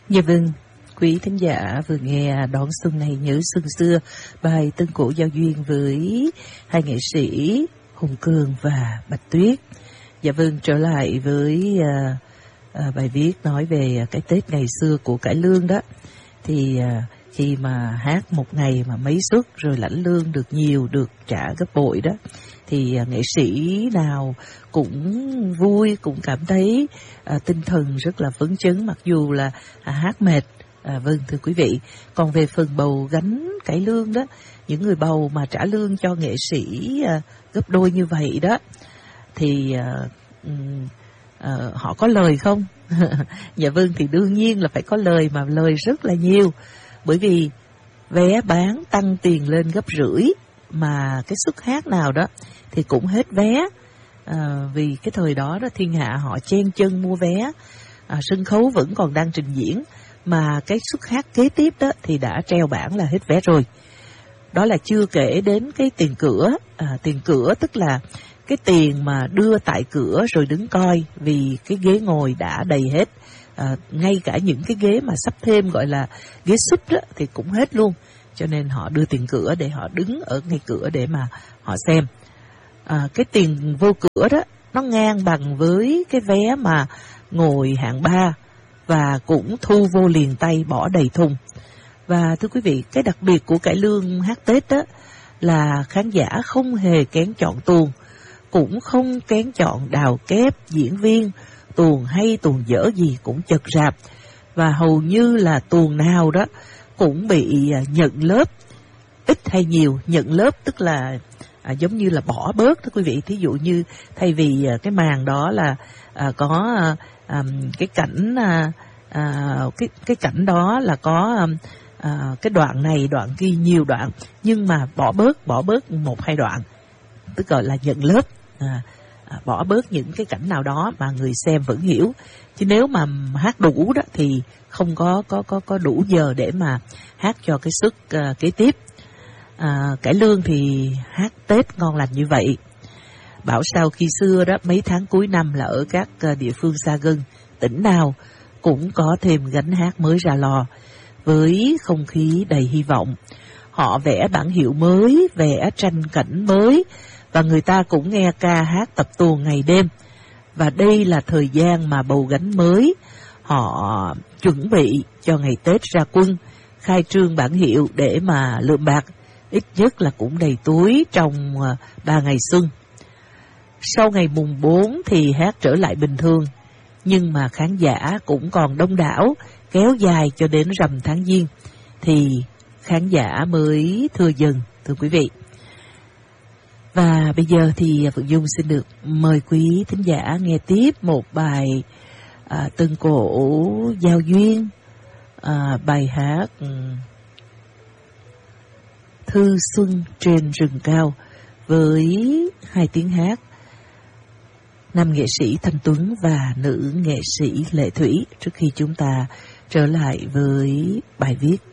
Dạ vâng, quý thính giả vừa nghe Đón Xuân Này Nhớ Xuân Xưa, bài tân cổ giao duyên với hai nghệ sĩ Hùng Cường và Bạch Tuyết. Dạ vâng, trở lại với bài viết nói về cái Tết ngày xưa của cải lương đó. Thì khi mà hát một ngày mà mấy suất rồi lãnh lương được nhiều, được trả gấp bội đó, thì nghệ sĩ nào cũng vui, cũng cảm thấy tinh thần rất là phấn chấn mặc dù là hát mệt. Vâng thưa quý vị, còn về phần bầu gánh cải lương đó, những người bầu mà trả lương cho nghệ sĩ gấp đôi như vậy đó, thì họ có lời không? Dạ vâng, thì đương nhiên là phải có lời, mà lời rất là nhiều, bởi vì vé bán tăng tiền lên gấp rưỡi, mà cái suất hát nào đó thì cũng hết vé. Vì cái thời đó đó thiên hạ họ chen chân mua vé, sân khấu vẫn còn đang trình diễn, mà cái suất hát kế tiếp đó thì đã treo bảng là hết vé rồi. Đó là chưa kể đến cái tiền cửa. Tiền cửa tức là cái tiền mà đưa tại cửa rồi đứng coi, vì cái ghế ngồi đã đầy hết. Ngay cả những cái ghế mà sắp thêm gọi là ghế súp đó thì cũng hết luôn. Cho nên họ đưa tiền cửa để họ đứng ở ngay cửa để mà họ xem. Cái tiền vô cửa đó nó ngang bằng với cái vé mà ngồi hạng 3, và cũng thu vô liền tay, bỏ đầy thùng. Và thưa quý vị, cái đặc biệt của cải lương hát Tết đó là khán giả không hề kén chọn tuồng, cũng không kén chọn đào kép, diễn viên, tuồng hay tuồng dở gì cũng chật rạp, và hầu như là tuồng nào đó cũng bị nhận lớp, ít hay nhiều. Nhận lớp tức là giống như là bỏ bớt đó quý vị. Thí dụ như thay vì cái màn đó là có cái cảnh cái cảnh đó là có cái đoạn này đoạn kia nhiều đoạn, nhưng mà bỏ bớt một hai đoạn, tức gọi là nhận lớp. Bỏ bớt những cái cảnh nào đó mà người xem vẫn hiểu, chứ nếu mà hát đủ đó thì không có đủ giờ để mà hát cho cái suất kế tiếp. Cải lương thì hát Tết ngon lành như vậy. Bảo sao khi xưa đó, mấy tháng cuối năm là ở các địa phương xa gần, tỉnh nào cũng có thêm gánh hát mới ra lò, với không khí đầy hy vọng. Họ vẽ bản hiệu mới, vẽ tranh cảnh mới, và người ta cũng nghe ca hát tập tuồng ngày đêm. Và đây là thời gian mà bầu gánh mới, họ chuẩn bị cho ngày Tết ra quân, khai trương bản hiệu để mà lượm bạc, ít nhất là cũng đầy túi trong 3 ngày xuân. Sau ngày mùng 4 thì hát trở lại bình thường, nhưng mà khán giả cũng còn đông đảo, kéo dài cho đến rằm tháng Giêng thì khán giả mới thưa dần, thưa quý vị. Và bây giờ thì Phượng Dung xin được mời quý thính giả nghe tiếp một bài tân cổ giao duyên, bài hát Thư Xuân Trên Rừng Cao, với hai tiếng hát nam nghệ sĩ Thanh Tuấn và nữ nghệ sĩ Lệ Thủy, trước khi chúng ta trở lại với bài viết.